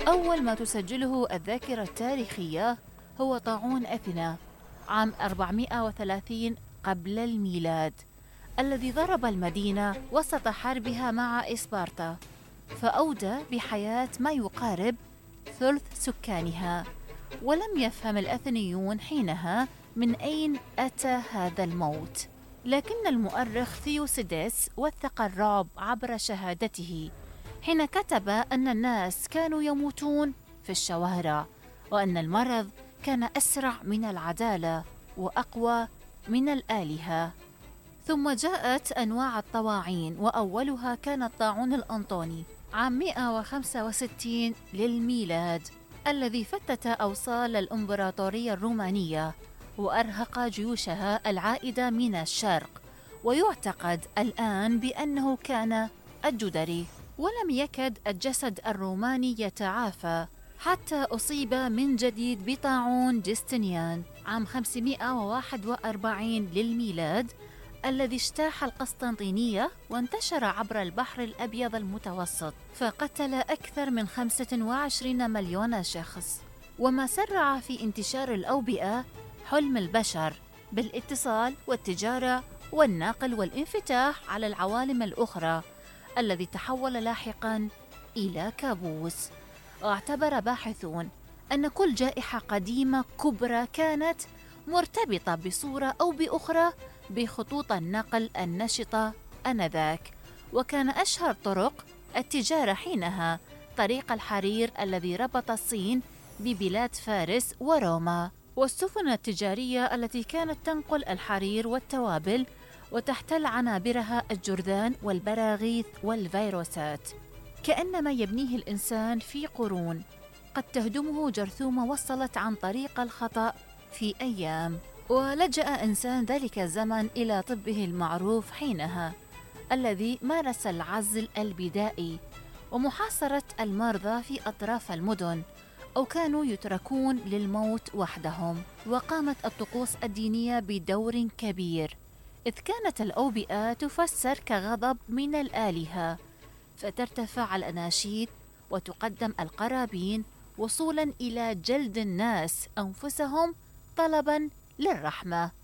أول ما تسجله الذاكرة التاريخية هو طاعون أثينا عام 430 قبل الميلاد، الذي ضرب المدينة وسط حربها مع إسبارتا، فأودى بحياة ما يقارب ثلث سكانها. ولم يفهم الأثينيون حينها من أين أتى هذا الموت، لكن المؤرخ ثيوسيدس وثق الرعب عبر شهادته حين كتب أن الناس كانوا يموتون في الشوارع، وأن المرض كان أسرع من العدالة وأقوى من الآلهة. ثم جاءت أنواع الطواعين، وأولها كان الطاعون الأنطوني عام 165 للميلاد، الذي فتت أوصال الإمبراطورية الرومانية وأرهق جيوشها العائدة من الشرق. ويعتقد الآن بأنه كان الجدري. ولم يكد الجسد الروماني يتعافى حتى أصيب من جديد بطاعون جستنيان عام 541 للميلاد، الذي اجتاح القسطنطينية وانتشر عبر البحر الأبيض المتوسط، فقتل أكثر من 25 مليون شخص. وما سرع في انتشار الأوبئة حلم البشر بالاتصال والتجارة والنقل والانفتاح على العوالم الأخرى، الذي تحول لاحقاً إلى كابوس. واعتبر باحثون أن كل جائحة قديمة كبرى كانت مرتبطة بصورة أو بأخرى بخطوط النقل النشطة آنذاك، وكان أشهر طرق التجارة حينها طريق الحرير الذي ربط الصين ببلاد فارس وروما، والسفن التجارية التي كانت تنقل الحرير والتوابل وتحتل عنابرها الجرذان والبراغيث والفيروسات. كأن ما يبنيه الإنسان في قرون قد تهدمه جرثومة وصلت عن طريق الخطأ في أيام. ولجأ إنسان ذلك الزمن إلى طبه المعروف حينها، الذي مارس العزل البدائي ومحاصرة المرضى في أطراف المدن، أو كانوا يتركون للموت وحدهم. وقامت الطقوس الدينية بدور كبير، إذ كانت الأوبئة تفسر كغضب من الآلهة، فترتفع الأناشيد وتقدم القرابين وصولاً إلى جلد الناس أنفسهم طلباً للرحمة.